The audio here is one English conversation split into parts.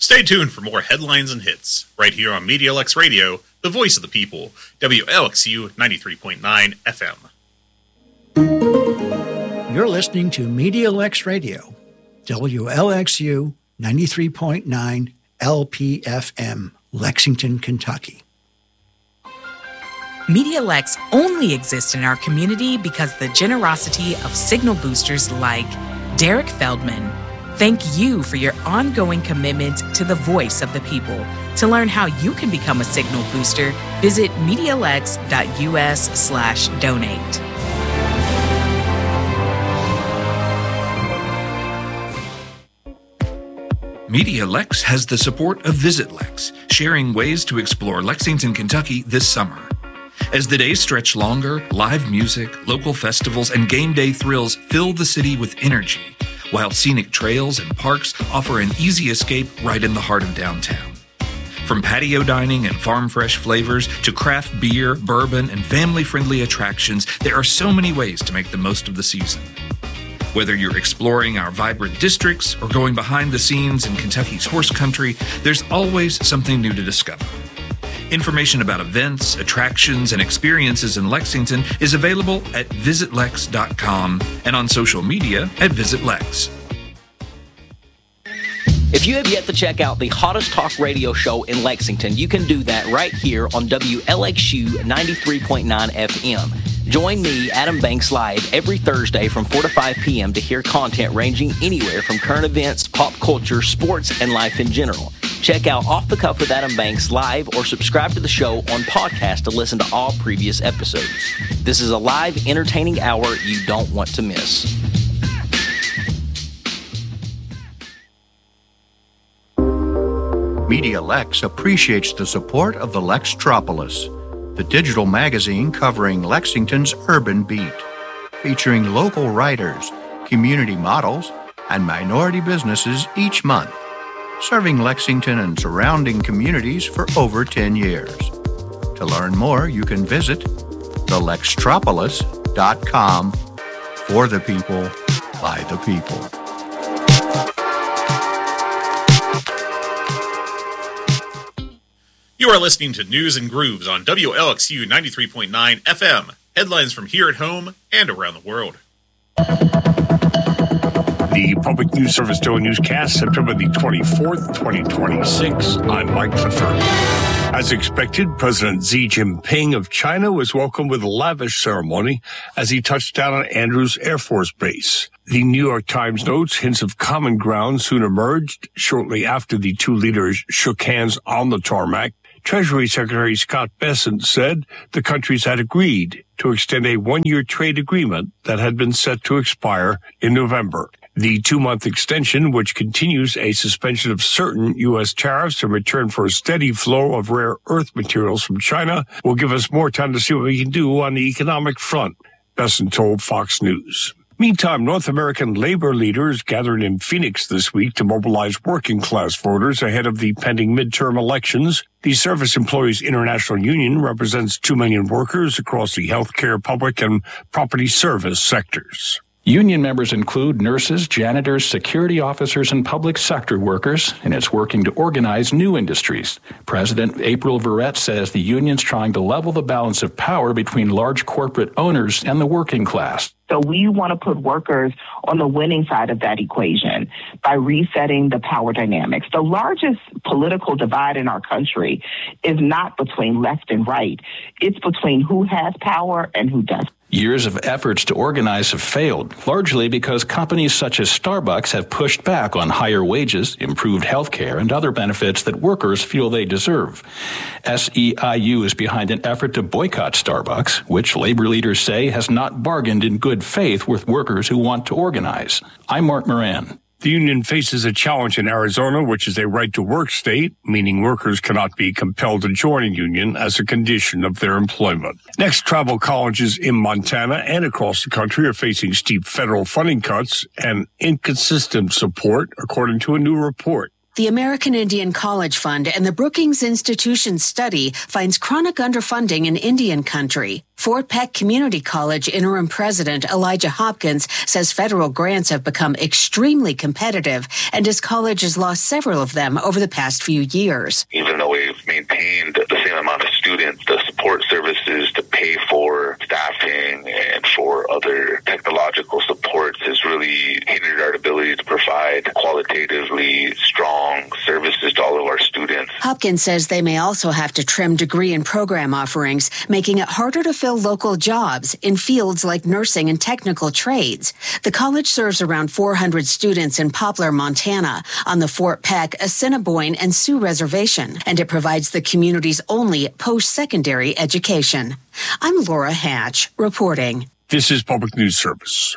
Stay tuned for more headlines and hits, right here on MediaLex Radio, the voice of the people, WLXU 93.9 FM. You're listening to MediaLex Radio, WLXU 93.9 LPFM, Lexington, Kentucky. MediaLex only exists in our community because the generosity of signal boosters like Derek Feldman. Thank you for your ongoing commitment to the voice of the people. To learn how you can become a signal booster, visit MediaLex.us/donate. MediaLex has the support of VisitLex, sharing ways to explore Lexington, Kentucky this summer. As the days stretch longer, live music, local festivals, and game day thrills fill the city with energy, while scenic trails and parks offer an easy escape right in the heart of downtown. From patio dining and farm-fresh flavors to craft beer, bourbon, and family-friendly attractions, there are so many ways to make the most of the season. Whether you're exploring our vibrant districts or going behind the scenes in Kentucky's horse country, there's always something new to discover. Information about events, attractions, and experiences in Lexington is available at visitlex.com and on social media at VisitLex. If you have yet to check out the hottest talk radio show in Lexington, you can do that right here on WLXU 93.9 FM. Join me, Adam Banks, live every Thursday from 4 to 5 p.m. to hear content ranging anywhere from current events, pop culture, sports, and life in general. Check out Off the Cuff with Adam Banks live or subscribe to the show on podcast to listen to all previous episodes. This is a live, entertaining hour you don't want to miss. MediaLex appreciates the support of the Lextropolis, the digital magazine covering Lexington's urban beat, featuring local writers, community models, and minority businesses each month, serving Lexington and surrounding communities for over 10 years. To learn more, you can visit thelextropolis.com. For the people, by the people. You are listening to News and Grooves on WLXU 93.9 FM. Headlines from here at home and around the world. The Public News Service Daily Newscast, September the 24th, 2026. I'm Mike Clifford. As expected, President Xi Jinping of China was welcomed with a lavish ceremony as he touched down on Andrews Air Force Base. The New York Times notes hints of common ground soon emerged shortly after the two leaders shook hands on the tarmac. Treasury Secretary Scott Bessent said the countries had agreed to extend a one-year trade agreement that had been set to expire in November. The 2-month extension, which continues a suspension of certain U.S. tariffs in return for a steady flow of rare earth materials from China, will give us more time to see what we can do on the economic front, Bessent told Fox News. Meantime, North American labor leaders gathered in Phoenix this week to mobilize working-class voters ahead of the pending midterm elections. The Service Employees International Union represents 2 million workers across the healthcare, public, and property service sectors. Union members include nurses, janitors, security officers, and public sector workers, and it's working to organize new industries. President April Verrett says the union's trying to level the balance of power between large corporate owners and the working class. So we want to put workers on the winning side of that equation by resetting the power dynamics. The largest political divide in our country is not between left and right. It's between who has power and who doesn't. Years of efforts to organize have failed, largely because companies such as Starbucks have pushed back on higher wages, improved health care, and other benefits that workers feel they deserve. SEIU is behind an effort to boycott Starbucks, which labor leaders say has not bargained in good faith with workers who want to organize. I'm Mark Moran. The union faces a challenge in Arizona, which is a right-to-work state, meaning workers cannot be compelled to join a union as a condition of their employment. Next, tribal colleges in Montana and across the country are facing steep federal funding cuts and inconsistent support, according to a new report. The American Indian College Fund and the Brookings Institution study finds chronic underfunding in Indian country. Fort Peck Community College interim president Elijah Hopkins says federal grants have become extremely competitive, and his college has lost several of them over the past few years. Even though we've maintained the same amount of students, the support services to pay for staffing and for other technological supports has really hindered our ability to provide qualitatively strong services to all of our students. Hopkins says they may also have to trim degree and program offerings, making it harder to fill local jobs in fields like nursing and technical trades. The college serves around 400 students in Poplar, Montana, on the Fort Peck, Assiniboine, and Sioux Reservation, and it provides the community's only post-secondary education. I'm Laura Hatch, reporting. This is Public News Service.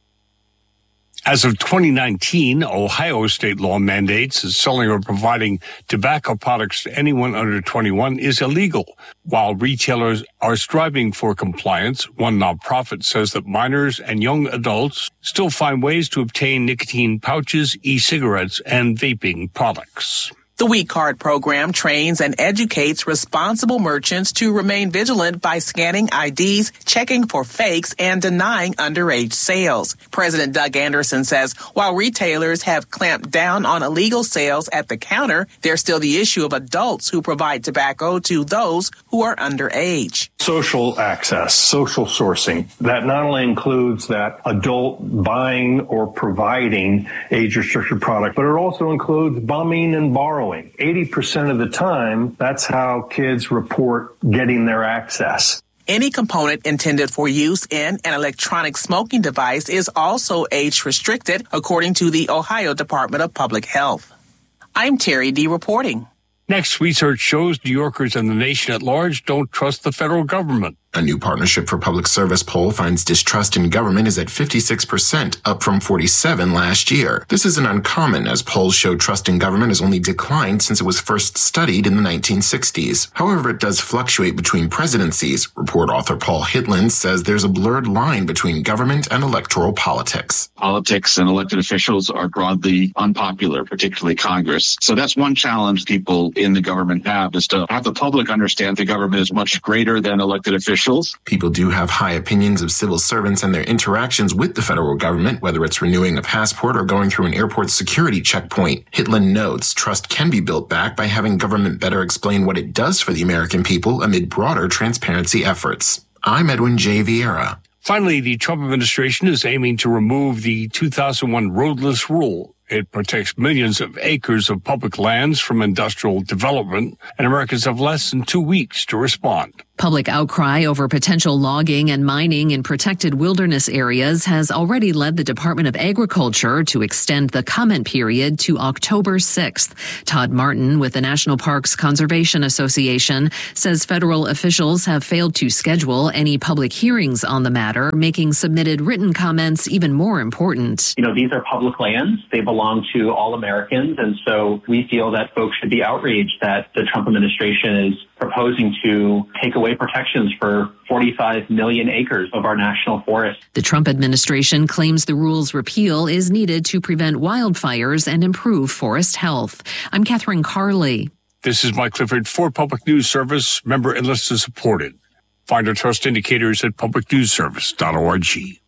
As of 2019, Ohio state law mandates that selling or providing tobacco products to anyone under 21 is illegal. While retailers are striving for compliance, one nonprofit says that minors and young adults still find ways to obtain nicotine pouches, e-cigarettes, and vaping products. The Wheat Card program trains and educates responsible merchants to remain vigilant by scanning IDs, checking for fakes, and denying underage sales. President Doug Anderson says while retailers have clamped down on illegal sales at the counter, there's still the issue of adults who provide tobacco to those who are underage. Social access, social sourcing, that not only includes that adult buying or providing age-restricted product, but it also includes bumming and borrowing. 80% of the time, that's how kids report getting their access. Any component intended for use in an electronic smoking device is also age-restricted, according to the Ohio Department of Public Health. I'm Terry D. reporting. Next, research shows New Yorkers and the nation at large don't trust the federal government. A new Partnership for Public Service poll finds distrust in government is at 56%, up from 47% last year. This isn't uncommon, as polls show trust in government has only declined since it was first studied in the 1960s. However, it does fluctuate between presidencies. Report author Paul Hitland says there's a blurred line between government and electoral politics. Politics and elected officials are broadly unpopular, particularly Congress. So that's one challenge people in the government have, is to have the public understand the government is much greater than elected officials. People do have high opinions of civil servants and their interactions with the federal government, whether it's renewing a passport or going through an airport security checkpoint. Hitland notes trust can be built back by having government better explain what it does for the American people amid broader transparency efforts. I'm Edwin J. Vieira. Finally, the Trump administration is aiming to remove the 2001 roadless rule. It protects millions of acres of public lands from industrial development, and Americans have less than 2 weeks to respond. Public outcry over potential logging and mining in protected wilderness areas has already led the Department of Agriculture to extend the comment period to October 6th. Todd Martin with the National Parks Conservation Association says federal officials have failed to schedule any public hearings on the matter, making submitted written comments even more important. These are public lands. They belong to all Americans, and so we feel that folks should be outraged that the Trump administration is proposing to take away protections for 45 million acres of our national forest. The Trump administration claims the rule's repeal is needed to prevent wildfires and improve forest health. I'm Catherine Carley. This is Mike Clifford for Public News Service, member enlisted supported. Find our trust indicators at publicnewsservice.org.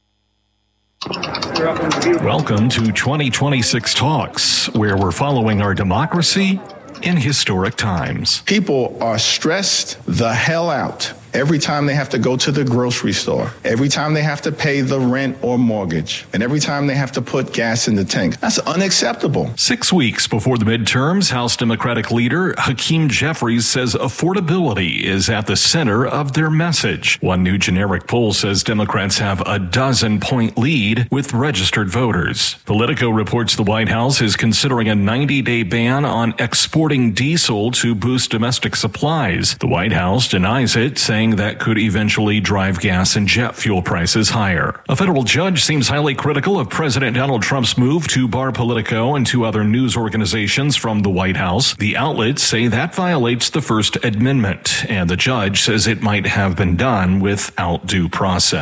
Welcome to 2026 Talks, where we're following our democracy in historic times. People are stressed the hell out every time they have to go to the grocery store, every time they have to pay the rent or mortgage, and every time they have to put gas in the tank. That's unacceptable. 6 weeks before the midterms, House Democratic leader Hakeem Jeffries says affordability is at the center of their message. One new generic poll says Democrats have a 12-point lead with registered voters. Politico reports the White House is considering a 90-day ban on exporting diesel to boost domestic supplies. The White House denies it, saying that could eventually drive gas and jet fuel prices higher. A federal judge seems highly critical of President Donald Trump's move to bar Politico and two other news organizations from the White House. The outlets say that violates the First Amendment, and the judge says it might have been done without due process.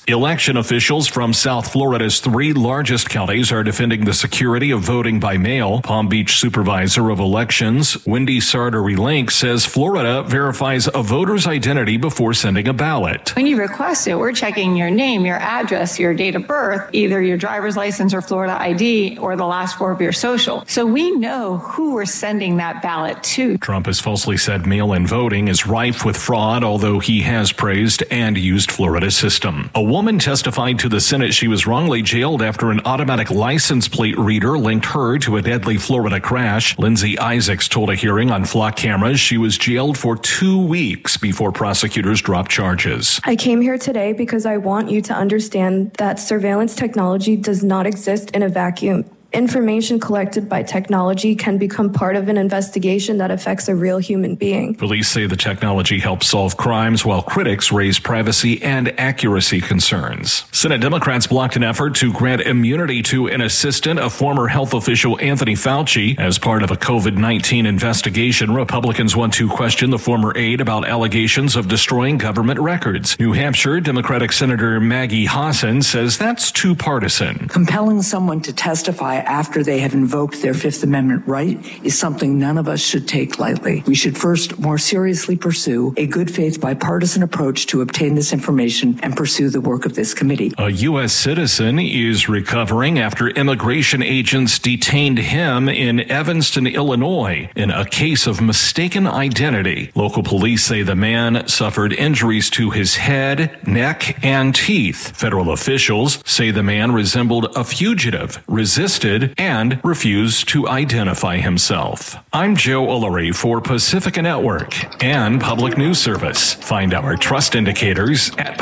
Election officials from South Florida's 3 largest counties are defending the security of voting by mail. Palm Beach Supervisor of Elections, Wendy Sartori-Link, says Florida verifies a voter's identity before sending a ballot. When you request it, we're checking your name, your address, your date of birth, either your driver's license or Florida ID or the last 4 of your social. So we know who we're sending that ballot to. Trump has falsely said mail-in voting is rife with fraud, although he has praised and used Florida's system. A woman testified to the Senate she was wrongly jailed after an automatic license plate reader linked her to a deadly Florida crash. Lindsay Isaacs told a hearing on flock cameras she was jailed for 2 weeks before prosecutors dropped charges. I came here today because I want you to understand that surveillance technology does not exist in a vacuum. Information collected by technology can become part of an investigation that affects a real human being. Police say the technology helps solve crimes, while critics raise privacy and accuracy concerns. Senate Democrats blocked an effort to grant immunity to an assistant of former health official Anthony Fauci. As part of a COVID-19 investigation, Republicans want to question the former aide about allegations of destroying government records. New Hampshire Democratic Senator Maggie Hassan says that's too partisan. Compelling someone to testify after they have invoked their Fifth Amendment right is something none of us should take lightly. We should first more seriously pursue a good faith bipartisan approach to obtain this information and pursue the work of this committee. A U.S. citizen is recovering after immigration agents detained him in Evanston, Illinois, in a case of mistaken identity. Local police say the man suffered injuries to his head, neck, and teeth. Federal officials say the man resembled a fugitive, resisted, and refused to identify himself. I'm Joe Ullery for Pacifica Network and Public News Service. Find our trust indicators at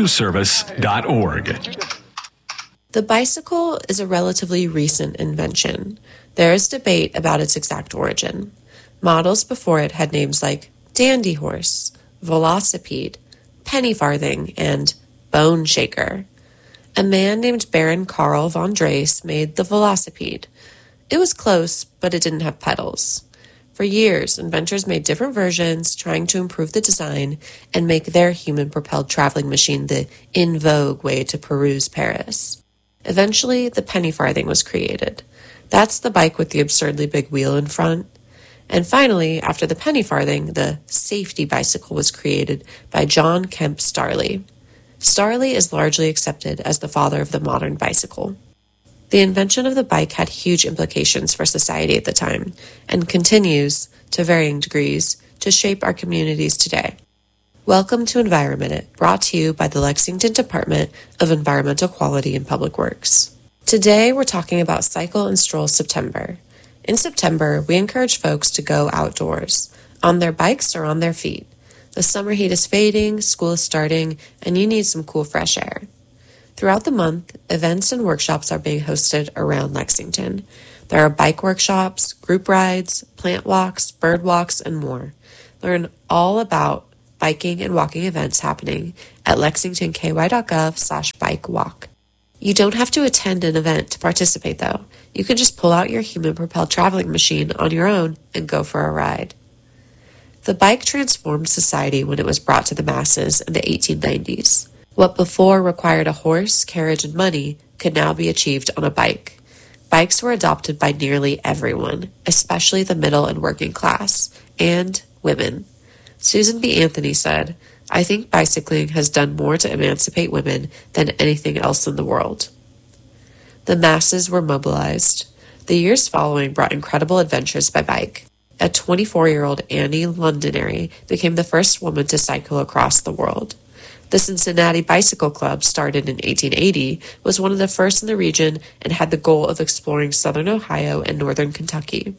publicnewsservice.org. The bicycle is a relatively recent invention. There is debate about its exact origin. Models before it had names like Dandy Horse, Velocipede, Penny Farthing, and Bone Shaker. A man named Baron Karl von Drais made the Velocipede. It was close, but it didn't have pedals. For years, inventors made different versions, trying to improve the design and make their human-propelled traveling machine the in vogue way to peruse Paris. Eventually, the penny farthing was created. That's the bike with the absurdly big wheel in front. And finally, after the penny farthing, the safety bicycle was created by John Kemp Starley. Starley is largely accepted as the father of the modern bicycle. The invention of the bike had huge implications for society at the time, and continues, to varying degrees, to shape our communities today. Welcome to Environment It, brought to you by the Lexington Department of Environmental Quality and Public Works. Today, we're talking about Cycle and Stroll September. In September, we encourage folks to go outdoors, on their bikes or on their feet. The summer heat is fading, school is starting, and you need some cool fresh air. Throughout the month, events and workshops are being hosted around Lexington. There are bike workshops, group rides, plant walks, bird walks, and more. Learn all about biking and walking events happening at lexingtonky.gov/bike walk. You don't have to attend an event to participate, though. You can just pull out your human-propelled traveling machine on your own and go for a ride. The bike transformed society when it was brought to the masses in the 1890s. What before required a horse, carriage, and money could now be achieved on a bike. Bikes were adopted by nearly everyone, especially the middle and working class, and women. Susan B. Anthony said, "I think bicycling has done more to emancipate women than anything else in the world." The masses were mobilized. The years following brought incredible adventures by bike. A 24-year-old Annie Londonderry became the first woman to cycle across the world. The Cincinnati Bicycle Club, started in 1880, was one of the first in the region and had the goal of exploring southern Ohio and northern Kentucky.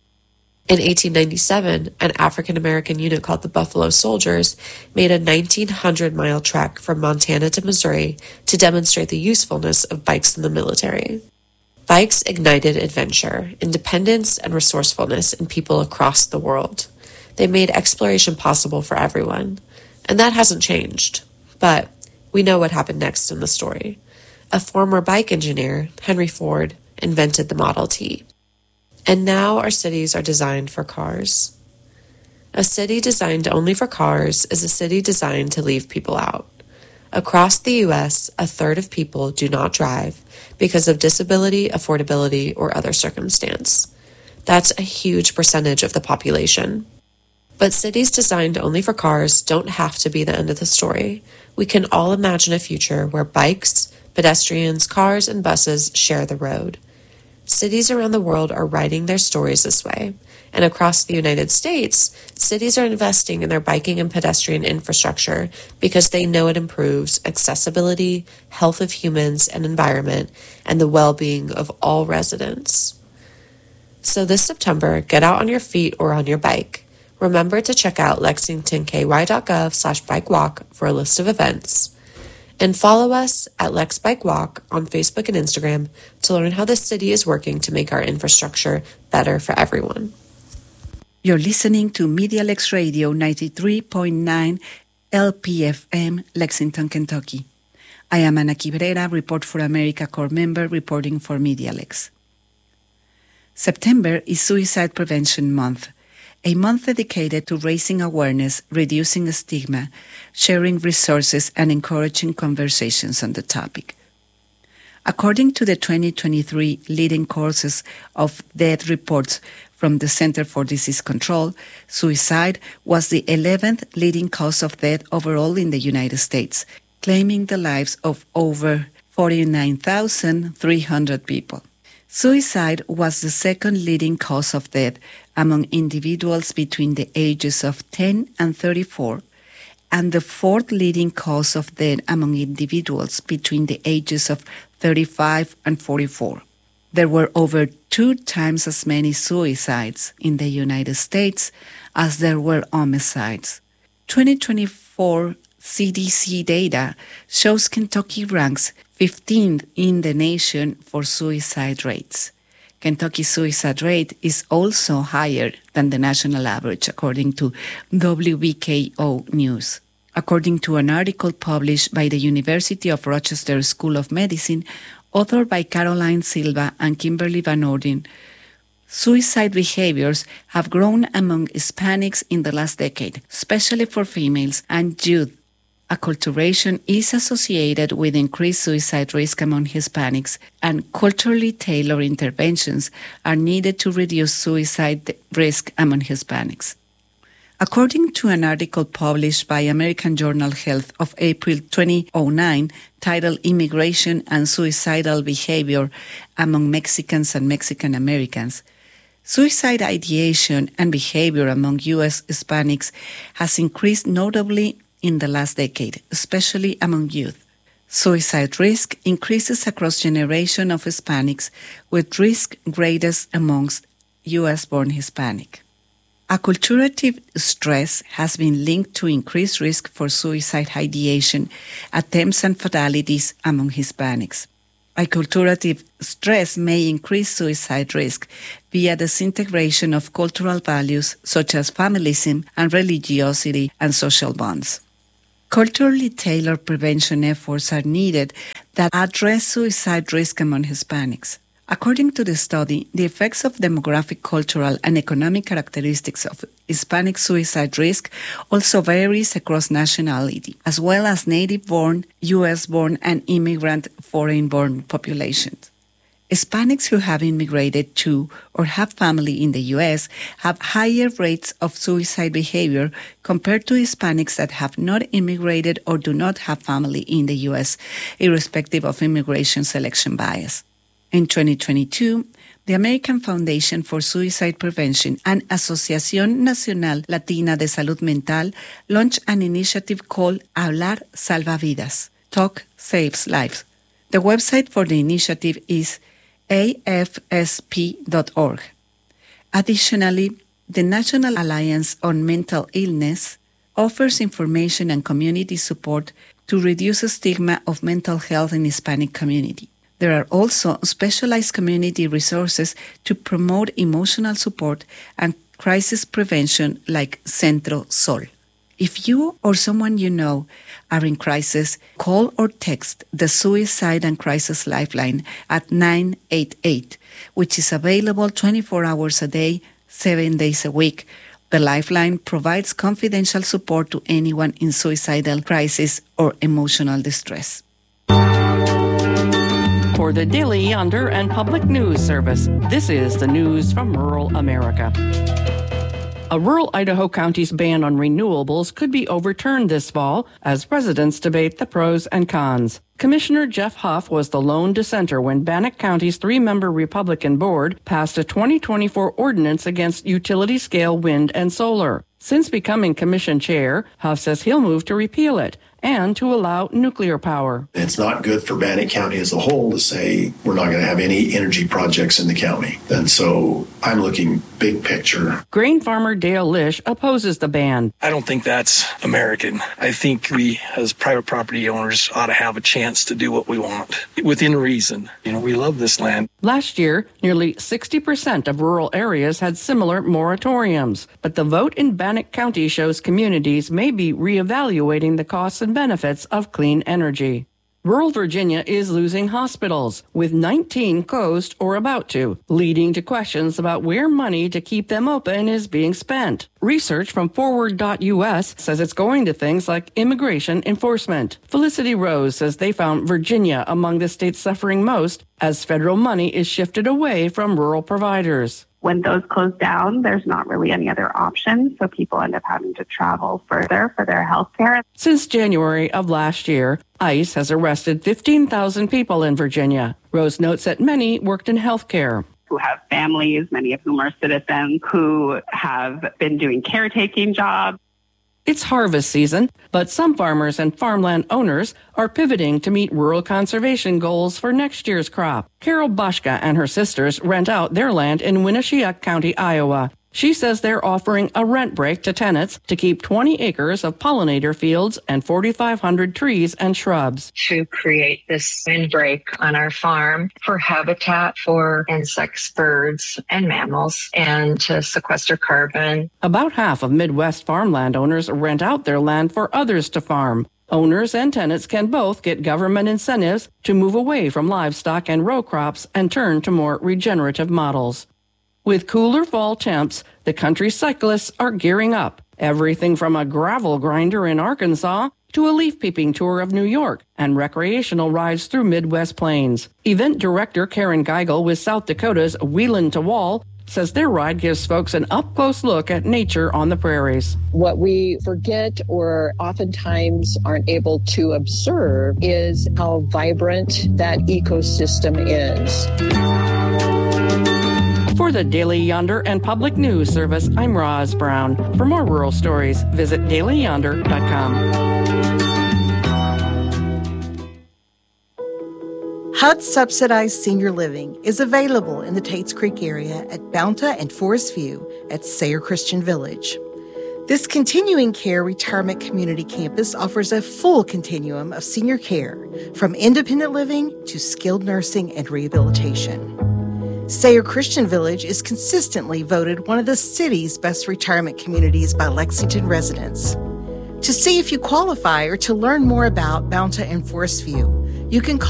In 1897, an African-American unit called the Buffalo Soldiers made a 1,900-mile trek from Montana to Missouri to demonstrate the usefulness of bikes in the military. Bikes ignited adventure, independence, and resourcefulness in people across the world. They made exploration possible for everyone. And that hasn't changed. But we know what happened next in the story. A former bike engineer, Henry Ford, invented the Model T. And now our cities are designed for cars. A city designed only for cars is a city designed to leave people out. Across the U.S., a third of people do not drive because of disability, affordability, or other circumstance. That's a huge percentage of the population. But cities designed only for cars don't have to be the end of the story. We can all imagine a future where bikes, pedestrians, cars, and buses share the road. Cities around the world are writing their stories this way. And across the United States, cities are investing in their biking and pedestrian infrastructure because they know it improves accessibility, health of humans and environment, and the well-being of all residents. So this September, get out on your feet or on your bike. Remember to check out lexingtonky.gov/bikewalk for a list of events. And follow us at Lex Bike Walk on Facebook and Instagram to learn how the city is working to make our infrastructure better for everyone. You're listening to Media Lex Radio 93.9 LPFM, Lexington, Kentucky. I am Ana Quibrera, Report for America Corps member, reporting for Media Lex. September is Suicide Prevention Month, a month dedicated to raising awareness, reducing stigma, sharing resources, and encouraging conversations on the topic. According to the 2023 leading causes of death reports from the Center for Disease Control, suicide was the 11th leading cause of death overall in the United States, claiming the lives of over 49,300 people. Suicide was the second leading cause of death among individuals between the ages of 10 and 34, and the fourth leading cause of death among individuals between the ages of 35 and 44. There were over 2 times as many suicides in the United States as there were homicides. 2024 CDC data shows Kentucky ranks 15th in the nation for suicide rates. Kentucky's suicide rate is also higher than the national average, according to WBKO News. According to an article published by the University of Rochester School of Medicine, authored by Caroline Silva and Kimberly Van Orden, suicide behaviors have grown among Hispanics in the last decade, especially for females and youth. Acculturation is associated with increased suicide risk among Hispanics, and culturally tailored interventions are needed to reduce suicide risk among Hispanics. According to an article published by American Journal Health of April 2009, titled Immigration and Suicidal Behavior Among Mexicans and Mexican Americans, suicide ideation and behavior among U.S. Hispanics has increased notably in the last decade, especially among youth. Suicide risk increases across generations of Hispanics, with risk greatest amongst U.S.-born Hispanic. Acculturative stress has been linked to increased risk for suicide ideation, attempts, and fatalities among Hispanics. Acculturative stress may increase suicide risk via disintegration of cultural values such as familism and religiosity and social bonds. Culturally tailored prevention efforts are needed that address suicide risk among Hispanics. According to the study, the effects of demographic, cultural, and economic characteristics of Hispanic suicide risk also varies across nationality, as well as native-born, U.S.-born, and immigrant foreign-born populations. Hispanics who have immigrated to or have family in the U.S. have higher rates of suicide behavior compared to Hispanics that have not immigrated or do not have family in the U.S., irrespective of immigration selection bias. In 2022, the American Foundation for Suicide Prevention and Asociación Nacional Latina de Salud Mental launched an initiative called Hablar Salva Vidas, Talk Saves Lives. The website for the initiative is afsp.org. Additionally, the National Alliance on Mental Illness offers information and community support to reduce the stigma of mental health in the Hispanic community. There are also specialized community resources to promote emotional support and crisis prevention like Centro Sol. If you or someone you know are in crisis, call or text the Suicide and Crisis Lifeline at 988, which is available 24 hours a day, 7 days a week, The Lifeline provides confidential support to anyone in suicidal crisis or emotional distress. For the Daily Yonder and Public News Service, this is the news from rural America. A rural Idaho county's ban on renewables could be overturned this fall as residents debate the pros and cons. Commissioner Jeff Huff was the lone dissenter when Bannock County's 3-member Republican board passed a 2024 ordinance against utility-scale wind and solar. Since becoming commission chair, Huff says he'll move to repeal it and to allow nuclear power. It's not good for Bannock County as a whole to say we're not going to have any energy projects in the county. And so I'm looking big picture. Grain farmer Dale Lish opposes the ban. I don't think that's American. I think we, as private property owners, ought to have a chance to do what we want within reason. We love this land. Last year, nearly 60% of rural areas had similar moratoriums, but the vote in Bannock County shows communities may be reevaluating the costs and benefits of clean energy. Rural Virginia is losing hospitals, with 19 closed or about to, leading to questions about where money to keep them open is being spent. Research from Forward.us says it's going to things like immigration enforcement. Felicity Rose says they found Virginia among the states suffering most as federal money is shifted away from rural providers. When those close down, there's not really any other options, so people end up having to travel further for their health care. Since January of last year, ICE has arrested 15,000 people in Virginia. Rose notes that many worked in health care. Who have families, many of whom are citizens, who have been doing caretaking jobs. It's harvest season, but some farmers and farmland owners are pivoting to meet rural conservation goals for next year's crop. Carol Boschka and her sisters rent out their land in Winneshiek County, Iowa. She says they're offering a rent break to tenants to keep 20 acres of pollinator fields and 4,500 trees and shrubs. To create this windbreak on our farm for habitat for insects, birds, and mammals, and to sequester carbon. About half of Midwest farmland owners rent out their land for others to farm. Owners and tenants can both get government incentives to move away from livestock and row crops and turn to more regenerative models. With cooler fall temps, the country cyclists are gearing up. Everything from a gravel grinder in Arkansas to a leaf peeping tour of New York and recreational rides through Midwest Plains. Event director Karen Geigel with South Dakota's Wheelin' to Wall says their ride gives folks an up-close look at nature on the prairies. What we forget or oftentimes aren't able to observe is how vibrant that ecosystem is. For the Daily Yonder and Public News Service, I'm Roz Brown. For more rural stories, visit dailyyonder.com. HUD-subsidized senior living is available in the Tates Creek area at Bounta and Forest View at Sayre Christian Village. This continuing care retirement community campus offers a full continuum of senior care, from independent living to skilled nursing and rehabilitation. Sayre Christian Village is consistently voted one of the city's best retirement communities by Lexington residents. To see if you qualify or to learn more about Bounta and Forest View, you can call